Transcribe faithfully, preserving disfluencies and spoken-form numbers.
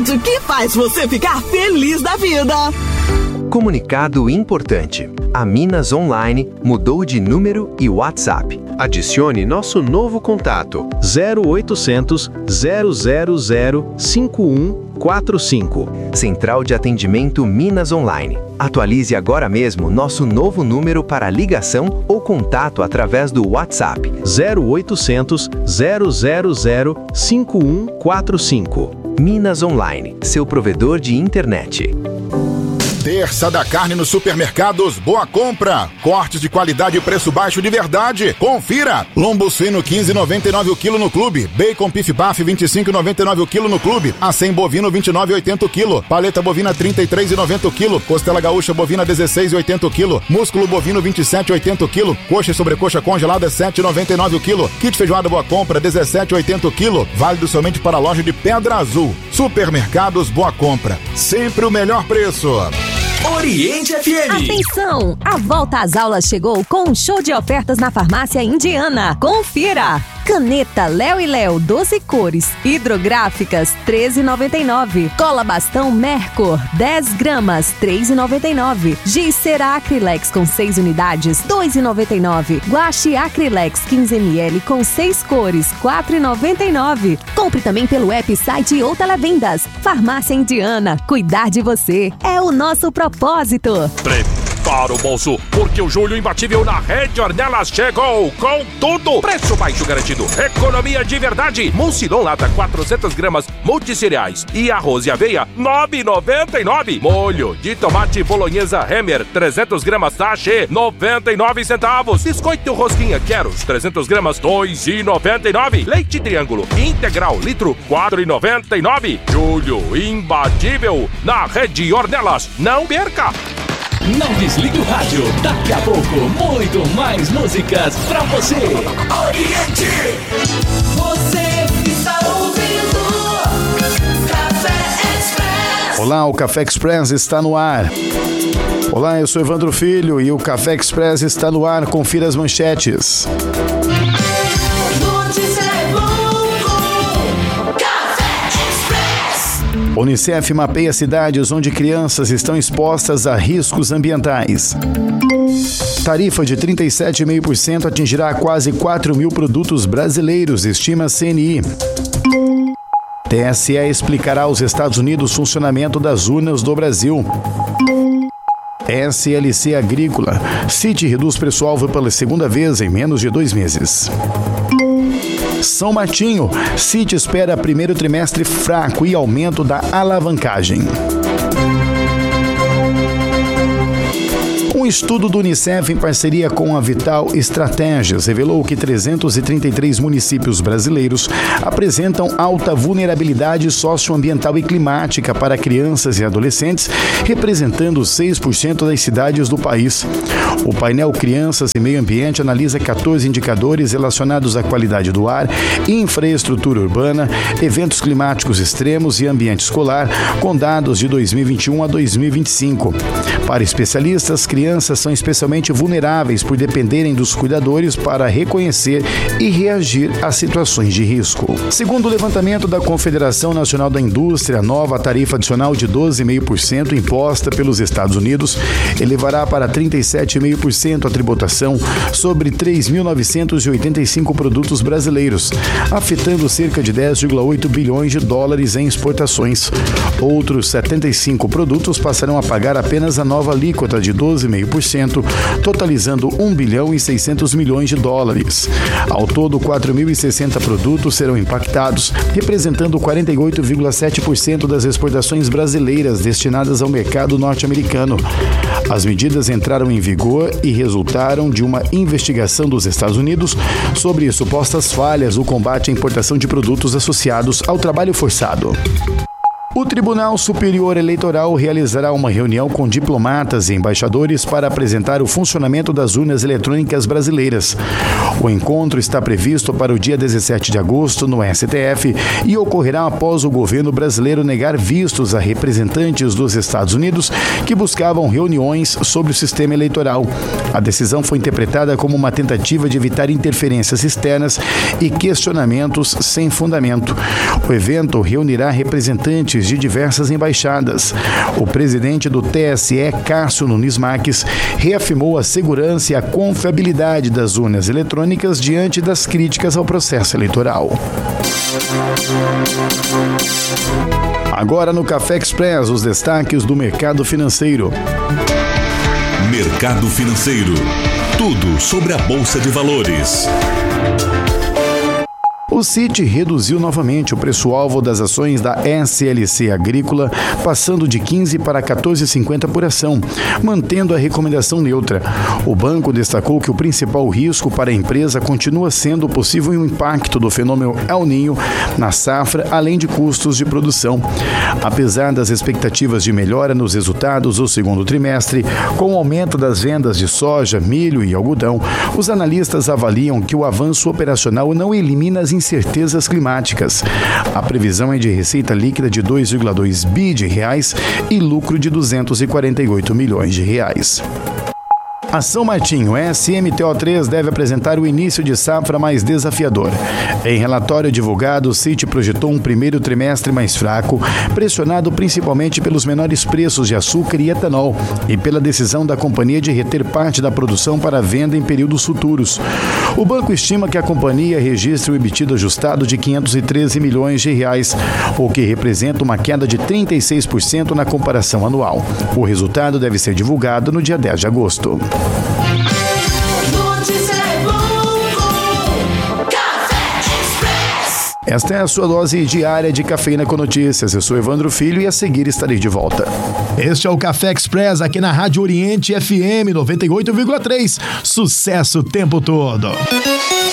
rádio que faz você ficar feliz da vida. Comunicado importante. A Minas Online mudou de número e WhatsApp. Adicione nosso novo contato zero oitocentos, zero zero zero, cinco um quatro cinco. Central de Atendimento Minas Online. Atualize agora mesmo nosso novo número para ligação ou contato através do WhatsApp zero oitocentos, zero zero zero, cinco um quatro cinco. Minas Online, seu provedor de internet. Terça da carne nos supermercados Boa Compra. Cortes de qualidade e preço baixo de verdade. Confira. Lombo suíno quinze reais e noventa e nove centavos o quilo no clube. Bacon Pif Paf vinte e cinco reais e noventa e nove centavos o quilo no clube. Acém bovino vinte e nove reais e oitenta centavos o quilo. Paleta bovina trinta e três reais e noventa centavos o quilo. Costela gaúcha bovina dezesseis reais e oitenta centavos o quilo. Músculo bovino vinte e sete reais e oitenta centavos o quilo. Coxa e sobrecoxa congelada sete reais e noventa e nove centavos o quilo. Kit feijoada Boa Compra dezessete reais e oitenta centavos o quilo. Válido somente para a loja de Pedra Azul. Supermercados Boa Compra. Sempre o melhor preço. Oriente F M. Atenção! A volta às aulas chegou com um show de ofertas na Farmácia Indiana. Confira! Caneta Léo e Léo doze cores hidrográficas treze reais e noventa e nove centavos. Cola bastão Mercor dez gramas três reais e noventa e nove centavos. Giz cera Acrylex com seis unidades dois reais e noventa e nove centavos. Guache Acrylex quinze mililitros com seis cores quatro reais e noventa e nove centavos. Compre também pelo app, site ou televendas. Farmácia Indiana, cuidar de você é o nosso propósito. Prepara o bolso, porque o julho imbatível na Rede Ornelas chegou com tudo. Preço baixo garantido, economia de verdade. Mucilon lata quatrocentas gramas multicereais e arroz e aveia nove reais e noventa e nove centavos. Molho de tomate bolonhesa Hemer trezentas gramas sachê noventa e nove centavos. Biscoito rosquinha Queros trezentas gramas dois reais e noventa e nove centavos. Leite Triângulo integral litro quatro reais e noventa e nove centavos. Julho imbatível na Rede Ornelas. Não perca! Não desligue o rádio. Daqui a pouco, muito mais músicas pra você. Oriente! Você está ouvindo Café Express. Olá, o Café Express está no ar. Olá, eu sou Evandro Filho e o Café Express está no ar. Confira as manchetes. Unicef mapeia cidades onde crianças estão expostas a riscos ambientais. Tarifa de trinta e sete vírgula cinco por cento atingirá quase quatro mil produtos brasileiros, estima a C N I. T S E explicará aos Estados Unidos o funcionamento das urnas do Brasil. S L C Agrícola. City reduz preço-alvo pela segunda vez em menos de dois meses. São Martinho. City espera primeiro trimestre fraco e aumento da alavancagem. Um estudo do Unicef em parceria com a Vital Estratégias revelou que trezentos e trinta e três municípios brasileiros apresentam alta vulnerabilidade socioambiental e climática para crianças e adolescentes, representando seis por cento das cidades do país. O painel Crianças e Meio Ambiente analisa quatorze indicadores relacionados à qualidade do ar, infraestrutura urbana, eventos climáticos extremos e ambiente escolar, com dados de dois mil e vinte e um a dois mil e vinte e cinco. Para especialistas, crianças são especialmente vulneráveis por dependerem dos cuidadores para reconhecer e reagir a situações de risco. Segundo o levantamento da Confederação Nacional da Indústria, a nova tarifa adicional de doze vírgula cinco por cento imposta pelos Estados Unidos elevará para trinta e sete vírgula cinco por cento a tributação sobre três mil novecentos e oitenta e cinco produtos brasileiros, afetando cerca de dez vírgula oito bilhões de dólares em exportações. Outros setenta e cinco produtos passarão a pagar apenas a nova alíquota de doze vírgula cinco por cento, totalizando um bilhão e seiscentos milhões de dólares. Ao todo, quatro mil e sessenta produtos serão impactados, representando quarenta e oito vírgula sete por cento das exportações brasileiras destinadas ao mercado norte-americano. As medidas entraram em vigor e resultaram de uma investigação dos Estados Unidos sobre supostas falhas no combate à importação de produtos associados ao trabalho forçado. O Tribunal Superior Eleitoral realizará uma reunião com diplomatas e embaixadores para apresentar o funcionamento das urnas eletrônicas brasileiras. O encontro está previsto para o dia dezessete de agosto no S T F e ocorrerá após o governo brasileiro negar vistos a representantes dos Estados Unidos que buscavam reuniões sobre o sistema eleitoral. A decisão foi interpretada como uma tentativa de evitar interferências externas e questionamentos sem fundamento. O evento reunirá representantes representantes de diversas embaixadas. O presidente do T S E, Cássio Nunes Marques, reafirmou a segurança e a confiabilidade das urnas eletrônicas diante das críticas ao processo eleitoral. Agora no Café Express, os destaques do mercado financeiro. Mercado financeiro. Tudo sobre a Bolsa de Valores. O C I T reduziu novamente o preço-alvo das ações da S L C Agrícola, passando de quinze para quatorze reais e cinquenta por ação, mantendo a recomendação neutra. O banco destacou que o principal risco para a empresa continua sendo o possível impacto do fenômeno El Niño na safra, além de custos de produção. Apesar das expectativas de melhora nos resultados do segundo trimestre, com o aumento das vendas de soja, milho e algodão, os analistas avaliam que o avanço operacional não elimina as incertezas climáticas. A previsão é de receita líquida de dois vírgula dois bi de reais e lucro de duzentos e quarenta e oito milhões de reais. A São Martinho, S M T O três deve apresentar o início de safra mais desafiador. Em relatório divulgado, o C I T projetou um primeiro trimestre mais fraco, pressionado principalmente pelos menores preços de açúcar e etanol e pela decisão da companhia de reter parte da produção para venda em períodos futuros. O banco estima que a companhia registre o EBITDA ajustado de quinhentos e treze milhões de reais, o que representa uma queda de trinta e seis por cento na comparação anual. O resultado deve ser divulgado no dia dez de agosto. Esta é a sua dose diária de cafeína com notícias. Eu sou Evandro Filho e a seguir estarei de volta. Este é o Café Express aqui na Rádio Oriente F M noventa e oito vírgula três. Sucesso o tempo todo.